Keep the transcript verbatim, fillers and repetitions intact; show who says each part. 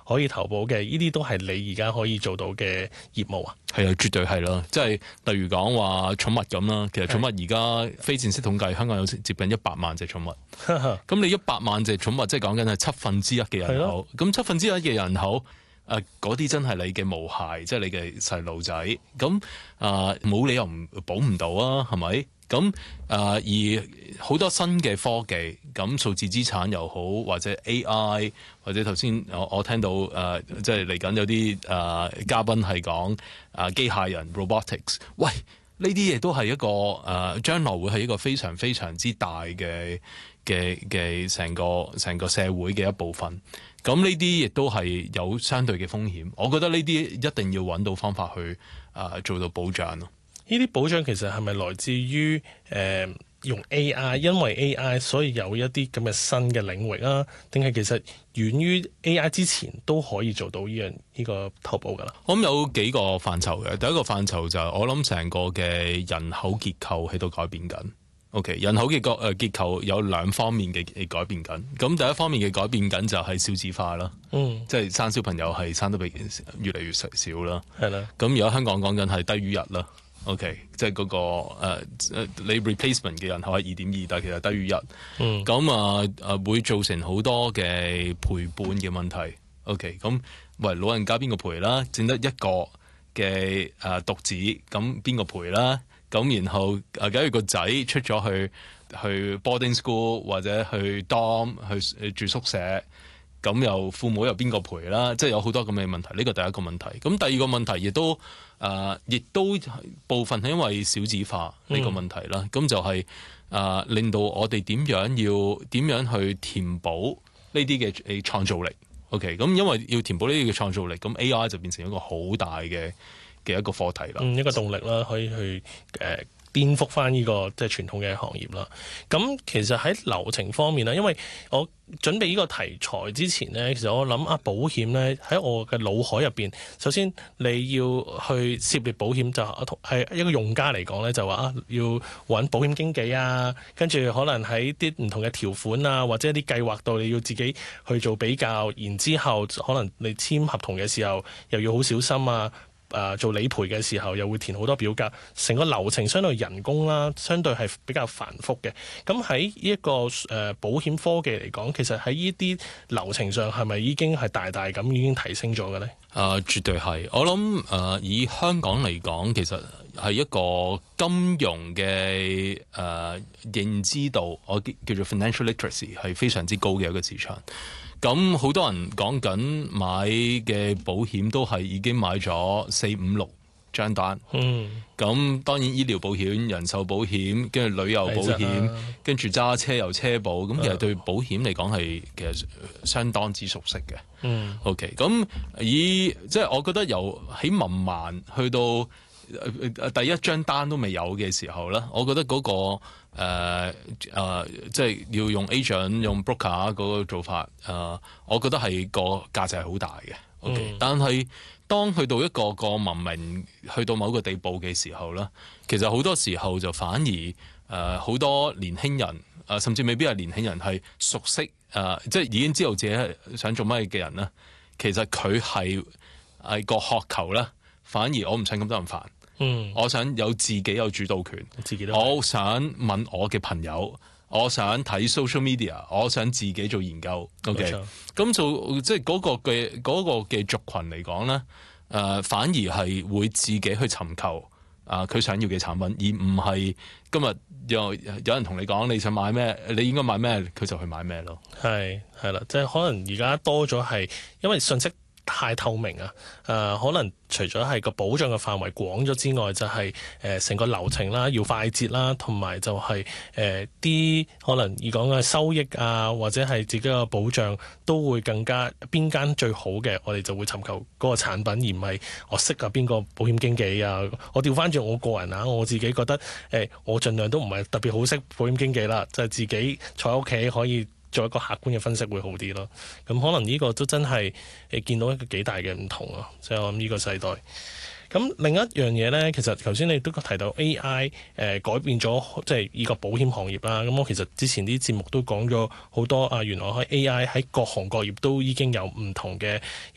Speaker 1: 可以投保嘅，呢啲都係你而家可以做到嘅業務啊？
Speaker 2: 係啊，絕對係啦。即係例如講話寵物咁啦，其實寵物而家非正式統計，香港有接近一百萬隻寵物。咁你一百萬隻寵物，即係講緊係七分之一嘅人口。咁七分之一嘅人口，誒嗰啲真係你嘅毛孩，即係你嘅細路仔。咁啊冇理由唔保唔到啊，係咪？咁誒、呃、而好多新嘅科技，咁數字資產又好，或者 A I， 或者頭先我我聽到誒、呃，即係嚟緊有啲誒、呃、嘉賓係講誒機械人 robotics， 喂，呢啲嘢都係一個誒、呃、將來會係一個非常非常之大嘅嘅嘅成個成個社會嘅一部分。咁呢啲亦都係有相對嘅風險。我覺得呢啲一定要揾到方法去誒、呃、做到保障咯。
Speaker 1: 呢啲保障其實係咪來自於誒、呃、用 A I？ 因為 A I 所以有一啲咁嘅新嘅領域啊？定係其實源於 A I 之前都可以做到呢樣呢個投保㗎啦？
Speaker 2: 我諗有幾個範疇嘅。第一個範疇就係我諗成個嘅人口結構喺度改變緊。OK， 人口嘅個誒結構有兩方面嘅改變緊。咁第一方面嘅改變緊就係少子化啦，嗯，即係生小朋友係生得比越嚟越少啦，係啦。咁而家香港講緊係低於一啦。OK， 即係嗰、那個誒、呃、你 replacement 嘅人口係二點二，但係其實低於一。嗯，咁啊誒會造成好多嘅陪伴嘅問題。OK， 咁喂老人家邊個陪啦？淨得一個嘅誒獨子，咁邊個陪啦？咁然後誒假如個仔出咗去去 boarding school 或者去 dorm 去住宿舍，咁又父母又邊個陪啦？即係有好多咁嘅問題。呢個第一個問題。咁第二個問題亦都誒，亦、呃、都部分係因為少子化呢個問題啦。咁、嗯、就係、是、誒、呃、令到我哋點樣要點樣去填補呢啲嘅誒創造力。OK， 咁因為要填補呢啲嘅創造力，咁 A I 就變成一個好大嘅嘅一個課題啦，嗯，一個動力啦，可以去誒顛覆翻呢個即係傳統嘅行業啦。咁其實喺流程方面啦，因為我準備呢個題材之前呢，其實我諗啊，保險呢喺我嘅腦海入邊，首先你要去涉獵保險就係一個用家嚟講呢，就話啊要揾保險經紀啊，跟住可能喺啲唔同嘅條款啊，或者一啲計劃度你要自己去做比較，然之後可能你簽合同嘅時候又要好小心啊。誒、呃、做理賠嘅時候又會填好多表格，成個流程相對人工啦，相對係比較繁複嘅。咁喺呢一個誒、呃、保險科技嚟講，其實喺呢啲流程上係咪已經係大大咁已經提升咗嘅呢？誒、 呃，絕對係。我諗誒、呃、以香港嚟講，其實係一個金融嘅誒、呃、認知度，我叫做 financial literacy 係非常之高嘅一個市場。咁好多人講緊買嘅保險都係已經買咗四五六張單。嗯。咁當然醫療保險、人壽保險，跟住旅遊保險，跟住揸車又車保。咁其實對保險嚟講係其實相當之熟悉嘅。嗯。OK。咁以即係我覺得由喺文盲去到第一張單都未有嘅時候咧，我覺得嗰、嗰個。誒、呃、誒、呃，即係要用 agent 用 broker 嗰個做法，誒、呃，我覺得係個價值係好大嘅。OK，、嗯、但係當去到一個個文明去到某個地步嘅時候咧，其實好多時候就反而誒好、呃、多年輕人誒、呃，甚至未必係年輕人係熟悉誒、呃，即係已經知道自己想做乜嘅人咧，其實佢係係個渴求咧，反而我唔想咁多人煩。嗯，我想有自己有主導權，自己都我想問我嘅朋友，我想睇 social media， 我想自己做研究。OK，咁就即係嗰個嘅嗰個嘅族群嚟講咧，誒、呃、反而係會自己去尋求啊佢、呃、想要嘅產品，而唔係今日有有人同你講你想買咩，你應該買咩，佢就去買咩咯。係係啦，即係可能而家多咗係因為信息太透明啊！誒、呃，可能除咗係個保障嘅範圍廣咗之外，就係誒成個流程啦，要快捷啦，同埋就係誒啲可能而講嘅收益啊，或者係自己嘅保障都會更加邊間最好嘅，我哋就會尋求嗰個產品，而唔係我識啊邊個保險經紀啊。我調翻轉我個人啊，我自己覺得誒、呃，我盡量都唔係特別好識保險經紀啦，就係、是、自己坐喺屋企可以做一個客觀嘅分析會好啲咯，咁可能呢個都真係誒見到一個幾大嘅唔同啊，即係我諗呢個世代。咁另一樣嘢呢，其實頭先你都提到 A I 誒、呃、改變咗即係呢個保險行業啦。咁我其實之前啲節目都講咗好多啊，原來喺 A I 喺各行各業都已經有唔同嘅